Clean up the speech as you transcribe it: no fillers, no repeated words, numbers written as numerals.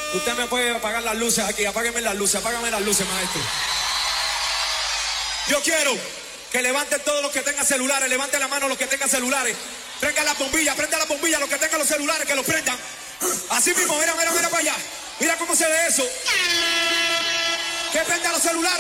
Usted me puede apagar las luces aquí, apágame las luces, maestro. Yo quiero que levanten todos los que tengan celulares, levanten la mano los que tengan celulares. Prenda las bombillas, los que tengan los celulares, que los prendan. Así mismo, mira para allá. Mira cómo se ve eso. Que prendan los celulares.